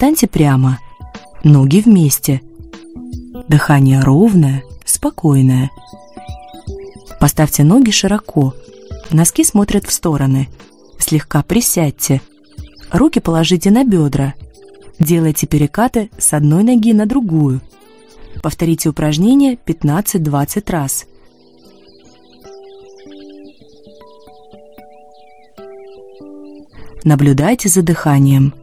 Встаньте прямо, ноги вместе. Дыхание ровное, спокойное. Поставьте ноги широко, носки смотрят в стороны. Слегка присядьте. Руки положите на бедра. Делайте перекаты с одной ноги на другую. Повторите упражнение 15-20 раз. Наблюдайте за дыханием.